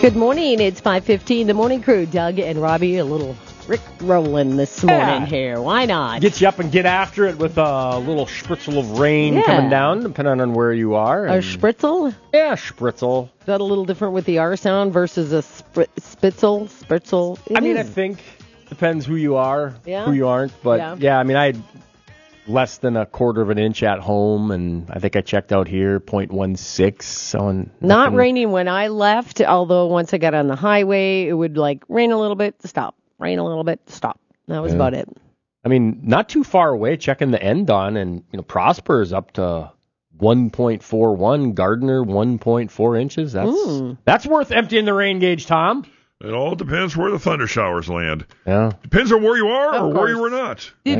Good morning. It's 5:15. The morning crew, Doug and Robbie, a little Rick rolling this morning here. Why not? Get you up and get after it with a little spritzel of rain coming down, depending on where you are. A spritzel? Yeah, spritzel. Is that a little different with the R sound versus a spitzel? Spritzel? I think depends who you are, who you aren't. But yeah, I mean, I had less than a quarter of an inch at home, and I think I checked out here 0.16. So not raining when I left, although once I got on the highway, it would rain a little bit, stop. Rain a little bit, stop. That was about it. I mean, not too far away, checking the end on, and Prosper is up to 1.41, Gardner 1.4 inches. That's worth emptying the rain gauge, Tom. It all depends where the thunder showers land. Yeah. Depends on where you are or where you were not. Did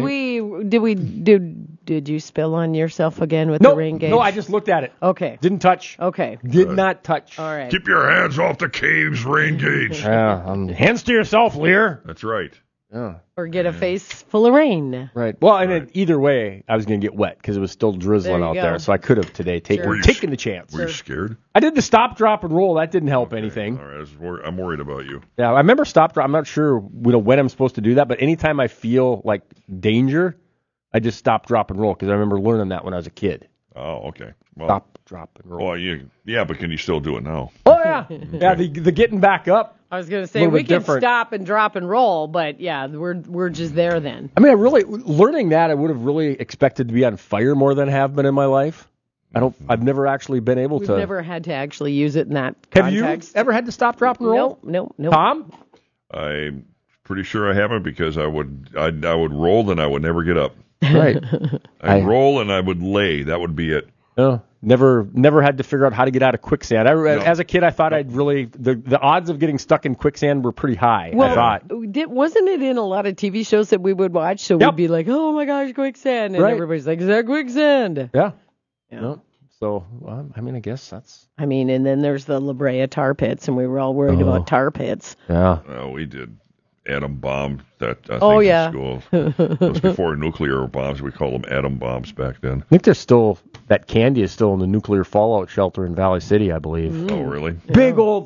you spill on yourself again with the rain gauge? No, I just looked at it. Okay. Didn't touch. Okay. Did not touch. All right. Keep your hands off the cave's rain gauge. Hands to yourself, Lear. That's right. Yeah. Or get a face full of rain. Right. Well, and either way, I was going to get wet because it was still drizzling out there. So I could have today taken the chance. Were you scared? I did the stop, drop, and roll. That didn't help anything. All right. I'm worried about you. Yeah, I remember stop, drop. I'm not sure when I'm supposed to do that, but anytime I feel like danger, I just stop, drop, and roll because I remember learning that when I was a kid. Oh, okay. Well, stop, drop, and roll. Well, but can you still do it now? Oh, yeah. Yeah, the getting back up. I was going to say, we can stop and drop and roll, but yeah, we're just there then. I mean, learning that, I would have really expected to be on fire more than I have been in my life. I've never actually been able to. We've never had to actually use it in that context. Have you ever had to stop, drop, and roll? No. Tom? I'm pretty sure I haven't because I would roll and I would never get up. Right. I'd roll and I would lay. That would be it. No. Never had to figure out how to get out of quicksand. As a kid, I thought the odds of getting stuck in quicksand were pretty high. Well, I thought. Wasn't it in a lot of TV shows that we would watch? So we'd be like, oh my gosh, quicksand. And everybody's like, is that quicksand? Yeah. No. So, I guess that's. And then there's the La Brea tar pits, and we were all worried about tar pits. Yeah. We did atom bomb that in school. It was before nuclear bombs. We called them atom bombs back then. I think there's still, that candy is still in the nuclear fallout shelter in Valley City, I believe. Oh, really? Big old,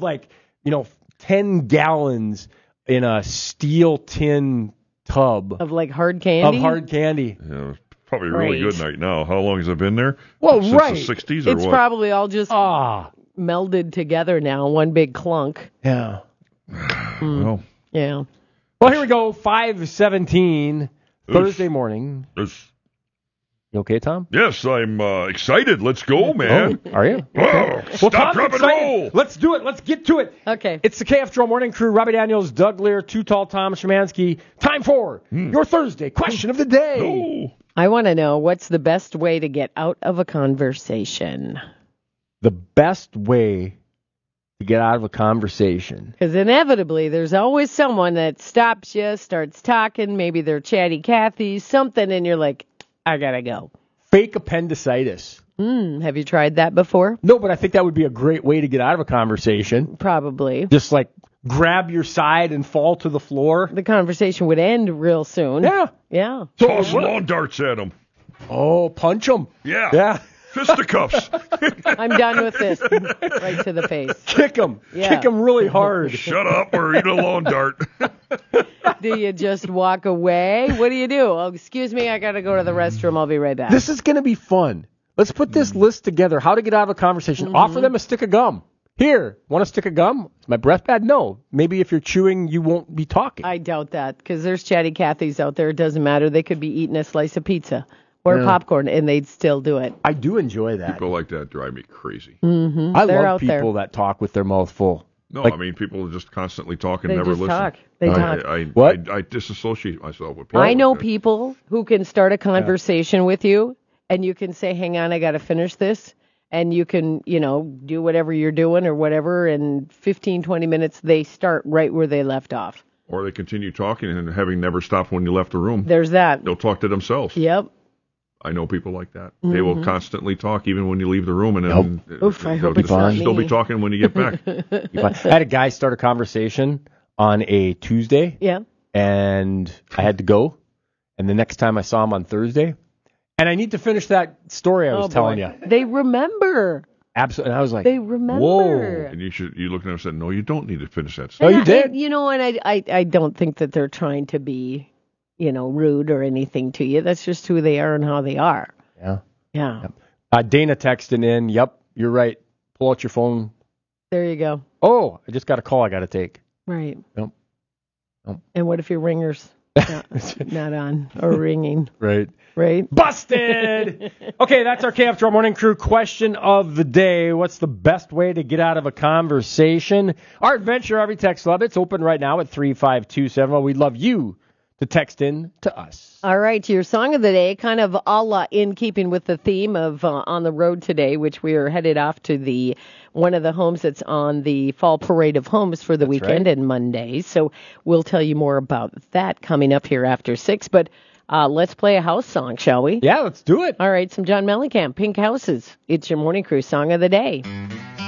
10 gallons in a steel tin tub. Of hard candy? Of hard candy. Yeah, probably really good right now. How long has it been there? Well, Since the 60s or it's what? Probably all just melded together now, one big clunk. Yeah. Well. Yeah. Well, here we go, 5:17, Thursday morning. You okay, Tom? Yes, I'm excited. Let's go, man. Oh, are you? Okay. Stop, drop, and roll. Let's do it. Let's get to it. Okay. It's the KFTRO Morning Crew. Robbie Daniels, Doug Lear, Too Tall Tom Szymanski. Time for your Thursday question of the day. Oh. I want to know, what's the best way to get out of a conversation? The best way to get out of a conversation. Because inevitably, there's always someone that stops you, starts talking, maybe they're chatty Cathy, something, and you're like, I gotta go. Fake appendicitis. Have you tried that before? No, but I think that would be a great way to get out of a conversation. Probably. Just grab your side and fall to the floor. The conversation would end real soon. Yeah. Toss lawn darts at them. Oh, punch them. Yeah. Fisticuffs. I'm done with this. Right to the face. Kick them. Yeah. Kick them really hard. Shut up or eat a lawn dart. Do you just walk away? What do you do? Oh, excuse me, I got to go to the restroom. I'll be right back. This is going to be fun. Let's put this list together. How to get out of a conversation. Offer them a stick of gum. Here, want a stick of gum? Is my breath bad? No. Maybe if you're chewing, you won't be talking. I doubt that, because there's chatty Cathys out there. It doesn't matter. They could be eating a slice of pizza or popcorn, and they'd still do it. I do enjoy that. People like that drive me crazy. Mm-hmm. I love people that talk with their mouth full. No, people just constantly talk and they never just listen. Talk. They talk. What? I disassociate myself with people. I know people who can start a conversation with you, and you can say, hang on, I got to finish this. And you can, do whatever you're doing or whatever. And 15, 20 minutes, they start right where they left off. Or they continue talking and having never stopped when you left the room. There's that. They'll talk to themselves. Yep. I know people like that. Mm-hmm. They will constantly talk even when you leave the room, and then I hope it's not still me. be talking when you get back. I had a guy start a conversation on a Tuesday. Yeah. And I had to go. And the next time I saw him on Thursday, and I need to finish that story I was telling you. They remember. Absolutely. And I was like, they remember. Whoa. And you looked at them and said, no, you don't need to finish that stuff. No, you did. And I don't think that they're trying to be, rude or anything to you. That's just who they are and how they are. Yeah. Yeah. Yep. Dana texting in, yep, you're right. Pull out your phone. There you go. Oh, I just got a call I got to take. Right. Yep. And what if your ringer's not on or ringing? Right. Right. Busted! Okay, that's our KFGR Morning Crew question of the day. What's the best way to get out of a conversation? Our adventure, every text love. It's open right now at 35270. We'd love you to text in to us. All right, your song of the day, kind of in keeping with the theme of On the Road today, which we are headed off to one of the homes that's on the Fall Parade of Homes for the weekend and Monday. So we'll tell you more about that coming up here after 6. But let's play a house song, shall we? Yeah, let's do it. All right, some John Mellencamp, Pink Houses. It's your Morning Crew song of the day.